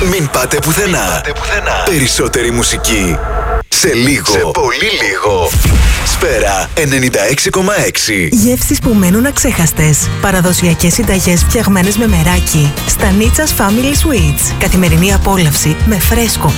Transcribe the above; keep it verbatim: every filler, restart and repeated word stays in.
Μην πάτε πουθενά. Μην πάτε πουθενά. Περισσότερη μουσική σε λίγο. Σε πολύ λίγο. Σφαίρα ενενήντα έξι κόμμα έξι. Γεύσεις που μένουν αξέχαστες. Παραδοσιακές συνταγές φτιαγμένες με μεράκι. Στα Νίτσας Family Sweets. Καθημερινή απόλαυση με φρέσκο,